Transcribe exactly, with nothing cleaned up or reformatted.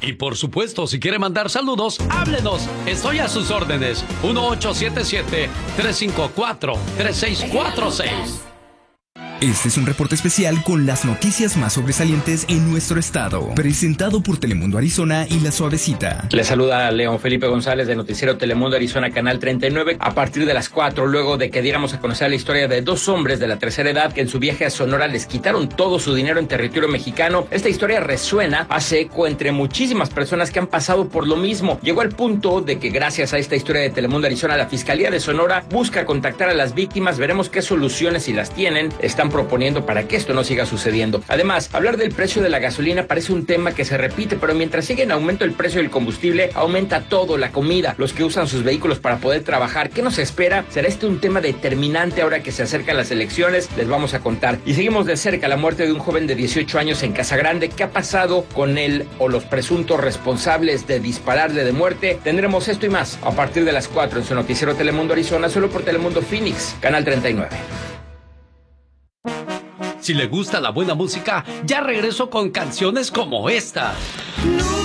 Y por supuesto, si quiere mandar saludos, háblenos. Estoy a sus órdenes. uno ocho siete siete, tres cinco cuatro, tres seis cuatro seis. Este es un reporte especial con las noticias más sobresalientes en nuestro estado, presentado por Telemundo Arizona y La Suavecita. Le saluda a León Felipe González de Noticiero Telemundo Arizona, Canal treinta y nueve, a partir de las cuatro, luego de que diéramos a conocer la historia de dos hombres de la tercera edad que en su viaje a Sonora les quitaron todo su dinero en territorio mexicano. Esta historia resuena, hace eco entre muchísimas personas que han pasado por lo mismo. Llegó al punto de que gracias a esta historia de Telemundo Arizona, la Fiscalía de Sonora busca contactar a las víctimas. Veremos qué soluciones, si las tienen, están proponiendo para que esto no siga sucediendo. Además, hablar del precio de la gasolina parece un tema que se repite, pero mientras sigue en aumento el precio del combustible, aumenta todo, la comida, los que usan sus vehículos para poder trabajar. ¿Qué nos espera? ¿Será este un tema determinante ahora que se acercan las elecciones? Les vamos a contar. Y seguimos de cerca la muerte de un joven de dieciocho años en Casagrande. ¿Qué ha pasado con él o los presuntos responsables de dispararle de muerte? Tendremos esto y más a partir de las cuatro en su noticiero Telemundo Arizona, solo por Telemundo Phoenix, Canal treinta y nueve. Si le gusta la buena música, ya regreso con canciones como esta. No.